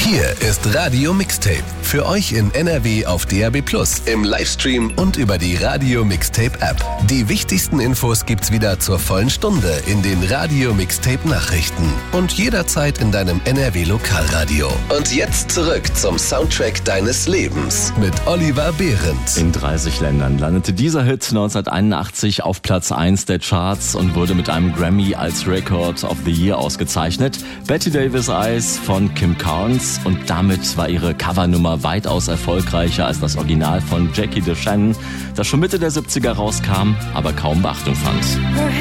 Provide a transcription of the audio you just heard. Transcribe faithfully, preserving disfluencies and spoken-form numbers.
Hier ist Radio Mixtape. Für euch in N R W auf D A B plus, im Livestream und über die Radio Mixtape App. Die wichtigsten Infos gibt's wieder zur vollen Stunde in den Radio Mixtape Nachrichten und jederzeit in deinem N R W Lokalradio. Und jetzt zurück zum Soundtrack deines Lebens mit Oliver Behrendt. In dreißig Ländern landete dieser Hit neunzehnhunderteinundachtzig auf Platz eins der Charts und wurde mit einem Grammy als Record of the Year ausgezeichnet. Betty Davis Eyes von Kim Carnes, und damit war ihre Covernummer weitaus erfolgreicher als das Original von Jackie DeShannon, das schon Mitte der siebziger rauskam, aber kaum Beachtung fand.